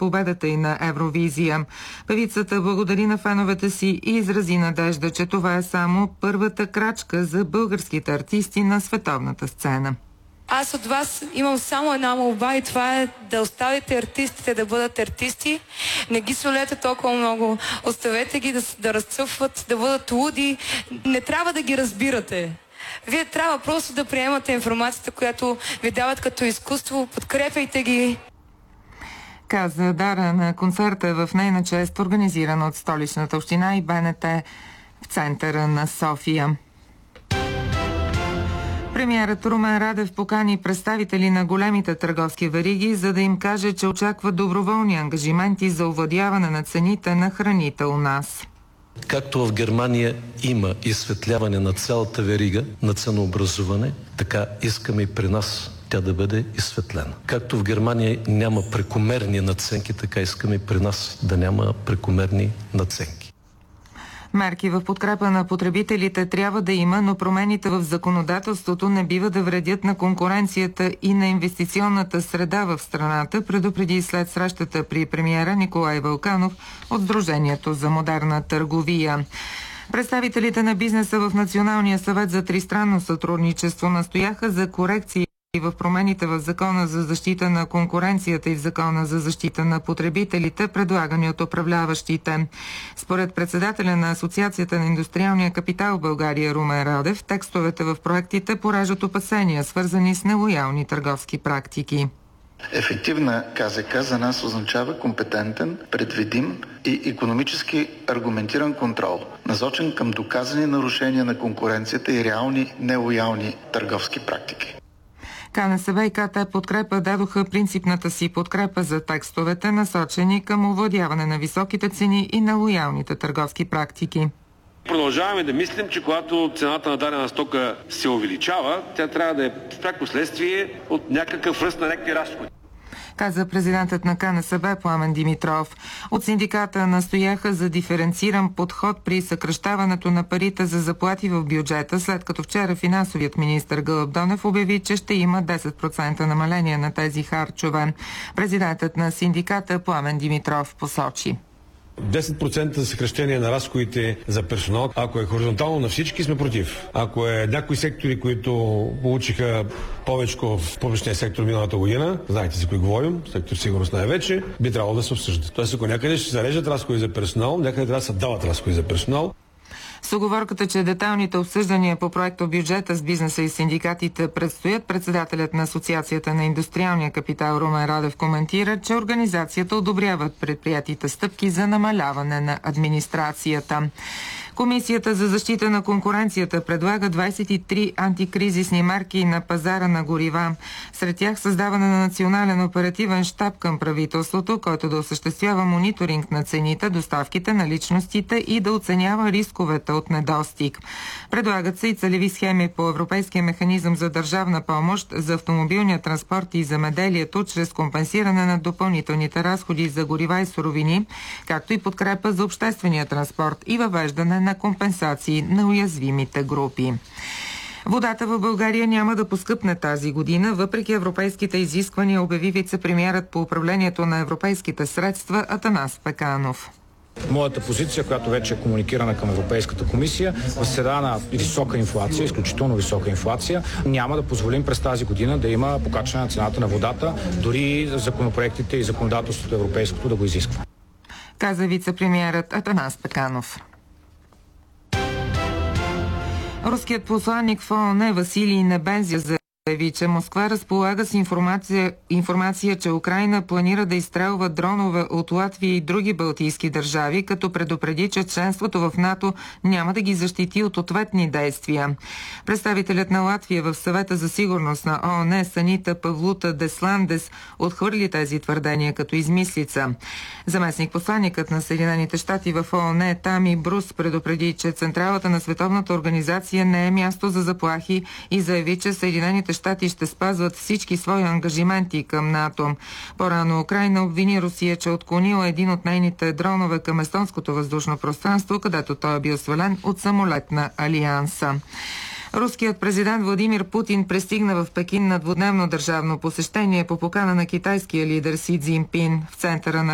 победата й на Евровизия. Певицата благодари на феновете си и изрази надежда, че това е само първата крачка за българските артисти на световната сцена. Аз от вас имам само една молба и това е да оставите артистите да бъдат артисти. Не ги солете толкова много. Оставете ги да разцъфват, да бъдат луди. Не трябва да ги разбирате. Вие трябва просто да приемате информацията, която ви дават като изкуство. Подкрепяйте ги. Каза Дара на концерта в нейна чест, организиран от Столичната община и БНТ в центъра на София. Премиерът Румен Радев покани представители на големите търговски вериги, за да им каже, че очаква доброволни ангажименти за овладяване на цените на храните у нас. Както в Германия има изсветляване на цялата верига на ценообразуване, така искаме и при нас тя да бъде изсветлена. Както в Германия няма прекомерни надценки, така искаме и при нас да няма прекомерни надценки. Мерки в подкрепа на потребителите трябва да има, но промените в законодателството не бива да вредят на конкуренцията и на инвестиционната среда в страната, предупреди след срещата при премиера Николай Вълканов от Сдружението за модерна търговия. Представителите на бизнеса в Националния съвет за тристранно сътрудничество настояха за корекции и в промените в Закона за защита на конкуренцията и в Закона за защита на потребителите, предлагани от управляващите. Според председателя на Асоциацията на индустриалния капитал в България Румен Радев, текстовете в проектите пораждат опасения, свързани с нелоялни търговски практики. Ефективна КЗК за нас означава компетентен, предвидим и икономически аргументиран контрол, насочен към доказани нарушения на конкуренцията и реални нелоялни търговски практики. КНСБ и КТ Подкрепа дадоха принципната си подкрепа за текстовете, насочени към овладяване на високите цени и на лоялните търговски практики. Продължаваме да мислим, че когато цената на дадена стока се увеличава, тя трябва да е пряко следствие от някакъв ръст на някакви разходи, каза президентът на КНСБ Пламен Димитров. От синдиката настояха за диференциран подход при съкращаването на парите за заплати в бюджета, след като вчера финансовият министър Гълъб Донев обяви, че ще има 10% намаление на тези харчове. Президентът на синдиката Пламен Димитров посочи: 10% съкращение на разходите за персонал, ако е хоризонтално на всички, сме против. Ако е някои сектори, които получиха повече в публичния сектор миналата година, знаете за кои говорим, сектор сигурност най-вече, би трябвало да се обсъждат. Тоест, ако някъде ще се режат разходи за персонал, някъде трябва да се дават разходи за персонал. С уговорката, че детайлните обсъждания по проекта бюджета с бизнеса и синдикатите предстоят, председателят на Асоциацията на индустриалния капитал Румен Радев коментира, че организацията одобряват предприятите стъпки за намаляване на администрацията. Комисията за защита на конкуренцията предлага 23 антикризисни мерки на пазара на горива. Сред тях създаване на национален оперативен щаб към правителството, който да осъществява мониторинг на цените, доставките, наличностите и да оценява рисковете от недостиг. Предлагат се и целеви схеми по Европейския механизъм за държавна помощ за автомобилния транспорт и земеделието чрез компенсиране на допълнителните разходи за горива и суровини, както и подкрепа за обществения транспорт и въвеждане на компенсации на уязвимите групи. Водата в България няма да поскъпне тази година, въпреки европейските изисквания, обяви вице-премиерът по управлението на европейските средства Атанас Пеканов. Моята позиция, която вече е комуникирана към Европейската комисия, в среда на висока инфлация, изключително висока инфлация, няма да позволим през тази година да има покачване на цената на водата, дори законопроектите и законодателството европейското да го изисква, каза вице-премиерът Атанас Пеканов. Руският посланник в ООН Василий Небензя заяви, че Москва разполага с информация, че Украйна планира да изстрелва дронове от Латвия и други балтийски държави, като предупреди, че членството в НАТО няма да ги защити от ответни действия. Представителят на Латвия в Съвета за сигурност на ООН Санита Павлута Десландес отхвърли тези твърдения като измислица. Заместник-посланникът на Съединените щати в ООН Тами Брус предупреди, че централата на Световната организация не е място за заплахи и заяви, че Съединените щати ще спазват всички свои ангажименти към НАТО. По-рано Украйна обвини Русия, че отклонила един от нейните дронове към естонското въздушно пространство, където той е бил свален от самолет на Алианса. Руският президент Владимир Путин пристигна в Пекин на двудневно държавно посещение по покана на китайския лидер Си Цзинпин. В центъра на